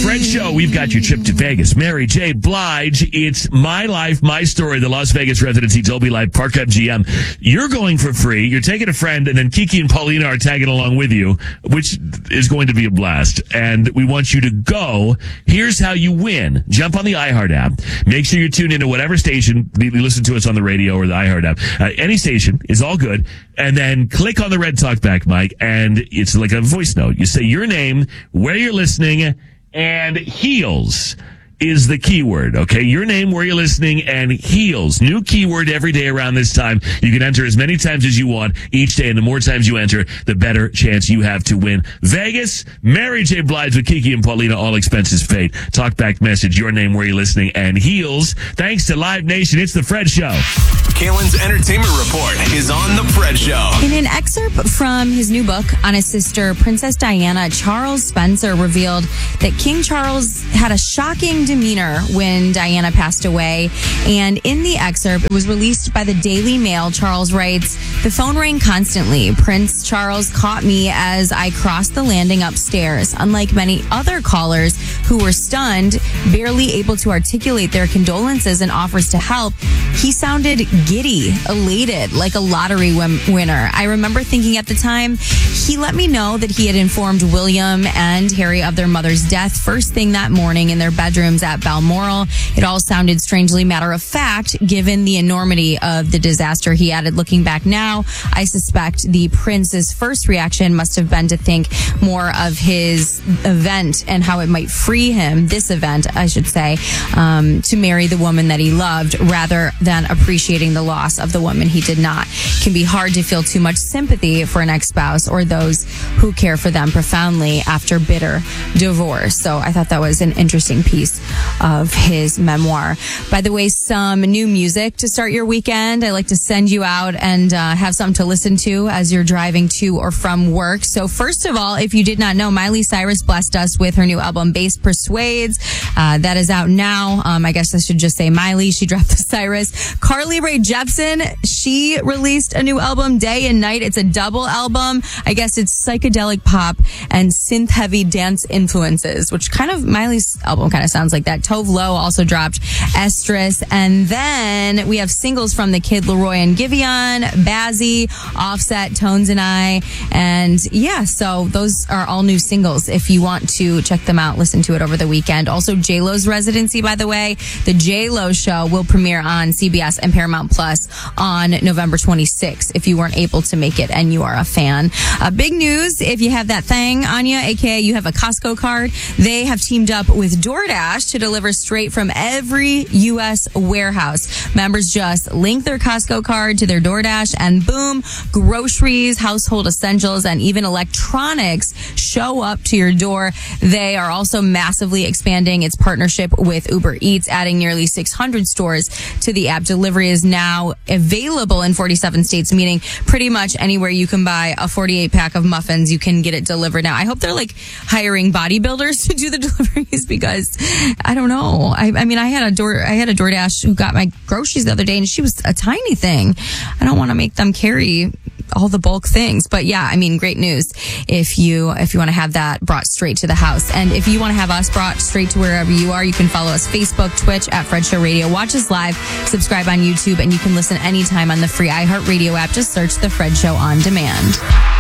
Fred Show, we've got your trip to Vegas. Mary J. Blige, it's My Life, My Story, the Las Vegas residency, Dolby Live, Park MGM. You're going for free. You're taking a friend, and then Kiki and Paulina are tagging along with you, which is going to be a blast. And we want you to go. Here's how you win. Jump on the iHeart app. Make sure you tune into whatever station. You listen to us on the radio or the iHeart app. Any station is all good. And then click on the red talkback mic, and it's like a voice note. You say your name, where you're listening, and heels is the keyword, okay? Your name, where you're listening, and heels. New keyword every day around this time. You can enter as many times as you want each day, and the more times you enter, the better chance you have to win. Vegas, Mary J. Blige with Kiki and Paulina, all expenses paid. Talkback message, your name, where you're listening, and heels. Thanks to Live Nation, it's The Fred Show. Kalen's Entertainment Report is on The Fred Show. In an excerpt from his new book on his sister, Princess Diana, Charles Spencer revealed that King Charles had a shocking demeanor when Diana passed away. And in the excerpt, it was released by the Daily Mail. Charles writes, "The phone rang constantly. Prince Charles caught me as I crossed the landing upstairs. Unlike many other callers who were stunned, barely able to articulate their condolences and offers to help, he sounded giddy, elated, like a lottery winner. I remember thinking at the time, he let me know that he had informed William and Harry of their mother's death first thing that morning in their bedrooms at Balmoral. It all sounded strangely matter of fact, given the enormity of the disaster." He added, "Looking back now, I suspect the prince's first reaction must have been to think more of his event and how it might free him, this event, I should say, to marry the woman that he loved, rather than appreciating the loss of the woman he did not. It can be hard to feel too much sympathy for an ex-spouse or those who care for them profoundly after bitter divorce." So I thought that was an interesting piece of his memoir. By the way, some new music to start your weekend. I like to send you out and have something to listen to as you're driving to or from work. So first of all, if you did not know, Miley Cyrus blessed us with her new album, Bass Persuades. That is out now. I guess I should just say Miley. She dropped the Cyrus. Carly Rae Jepsen, she released a new album, Day and Night. It's a double album. I guess it's psychedelic pop and synth-heavy dance influences, which kind of, Miley's album kind of sounds like that. Tove Lo also dropped Estrus. And then we have singles from The Kid Laroi and Giveon, Bazzi, Offset, Tones and I. And yeah, so those are all new singles. If you want to check them out, listen to it over the weekend. Also, J-Lo's residency, by the way. The J-Lo show will premiere on CBS and Paramount Plus on November 26th if you weren't able to make it and you are a fan. Big news, if you have that thing on you, aka you have a Costco card, they have teamed up with DoorDash to deliver straight from every U.S. warehouse. Members just link their Costco card to their DoorDash and boom, groceries, household essentials, and even electronics show up to your door. They are also massively expanding its partnership with Uber Eats, adding nearly 600 stores to the app. Delivery is now available in 47 states, meaning pretty much anywhere you can buy a 48-pack of muffins, you can get it delivered now. I hope they're like hiring bodybuilders to do the deliveries because I don't know. I mean, I had a DoorDash who got my groceries the other day and she was a tiny thing. I don't want to make them carry all the bulk things. But yeah, I mean, great news if you want to have that brought straight to the house. And if you want to have us brought straight to wherever you are, you can follow us Facebook, Twitch at Fred Show Radio. Watch us live, subscribe on YouTube, and you can listen anytime on the free iHeartRadio app. Just search The Fred Show on Demand.